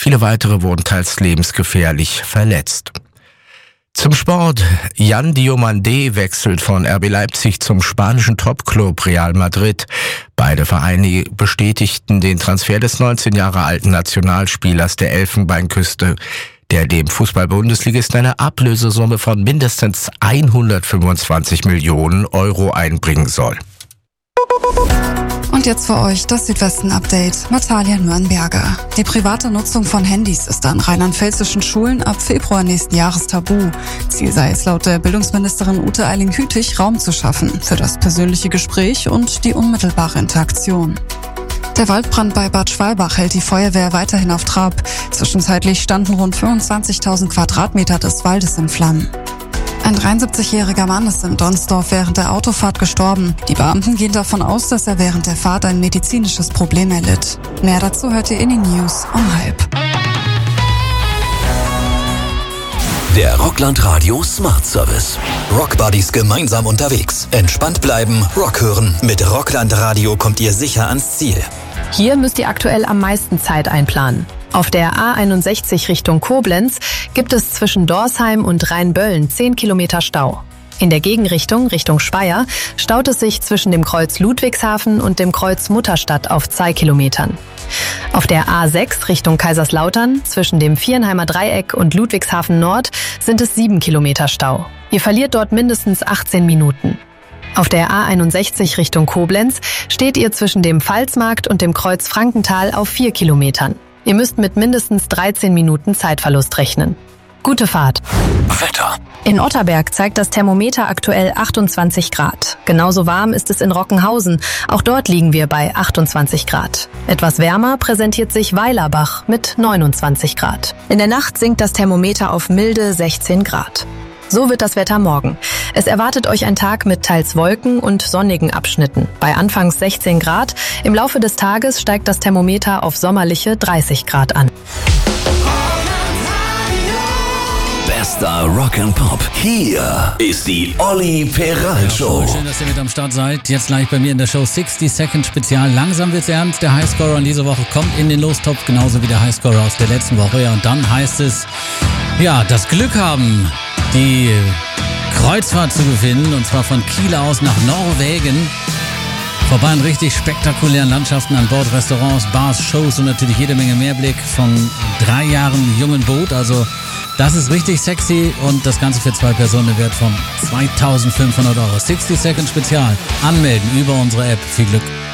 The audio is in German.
Viele weitere wurden teils lebensgefährlich verletzt. Zum Sport. Jan Diomandé wechselt von RB Leipzig zum spanischen Topclub Real Madrid. Beide Vereine bestätigten den Transfer des 19 Jahre alten Nationalspielers der Elfenbeinküste, der dem Fußball-Bundesligisten eine Ablösesumme von mindestens 125 Millionen Euro einbringen soll. Und jetzt für euch das Südwesten-Update. Natalia Nürnberger. Die private Nutzung von Handys ist an rheinland-pfälzischen Schulen ab Februar nächsten Jahres tabu. Ziel sei es laut der Bildungsministerin Ute Eiling-Hütig, Raum zu schaffen für das persönliche Gespräch und die unmittelbare Interaktion. Der Waldbrand bei Bad Schwalbach hält die Feuerwehr weiterhin auf Trab. Zwischenzeitlich standen rund 25.000 Quadratmeter des Waldes in Flammen. Ein 73-jähriger Mann ist in Donsdorf während der Autofahrt gestorben. Die Beamten gehen davon aus, dass er während der Fahrt ein medizinisches Problem erlitt. Mehr dazu hört ihr in den News um 12:30. Der Rockland Radio Smart Service. Rock Buddies gemeinsam unterwegs. Entspannt bleiben, Rock hören. Mit Rockland Radio kommt ihr sicher ans Ziel. Hier müsst ihr aktuell am meisten Zeit einplanen. Auf der A61 Richtung Koblenz gibt es zwischen Dorsheim und Rheinböllen 10 Kilometer Stau. In der Gegenrichtung, Richtung Speyer, staut es sich zwischen dem Kreuz Ludwigshafen und dem Kreuz Mutterstadt auf 2 Kilometern. Auf der A6 Richtung Kaiserslautern, zwischen dem Viernheimer Dreieck und Ludwigshafen Nord, sind es 7 Kilometer Stau. Ihr verliert dort mindestens 18 Minuten. Auf der A61 Richtung Koblenz steht ihr zwischen dem Pfalzmarkt und dem Kreuz Frankenthal auf 4 Kilometern. Ihr müsst mit mindestens 13 Minuten Zeitverlust rechnen. Gute Fahrt. Wetter. In Otterberg zeigt das Thermometer aktuell 28 Grad. Genauso warm ist es in Rockenhausen. Auch dort liegen wir bei 28 Grad. Etwas wärmer präsentiert sich Weilerbach mit 29 Grad. In der Nacht sinkt das Thermometer auf milde 16 Grad. So wird das Wetter morgen. Es erwartet euch ein Tag mit teils Wolken und sonnigen Abschnitten. Bei anfangs 16 Grad, im Laufe des Tages steigt das Thermometer auf sommerliche 30 Grad an. Bester Rock and Pop. Hier ist die Olli Peral Show. Schön, dass ihr mit am Start seid. Jetzt gleich bei mir in der Show 60 Second Spezial. Langsam wird's ernst. Der Highscorer an dieser Woche kommt in den Lostopf, genauso wie der Highscorer aus der letzten Woche. Ja, und dann heißt es, ja, das Glück haben, die Kreuzfahrt zu befinden, und zwar von Kiel aus nach Norwegen. Vorbei an richtig spektakulären Landschaften an Bord, Restaurants, Bars, Shows und natürlich jede Menge Mehrblick von 3 Jahren jungen Boot. Also das ist richtig sexy und das Ganze für 2 Personen im Wert von 2.500 Euro. 60 Second Spezial. Anmelden über unsere App. Viel Glück.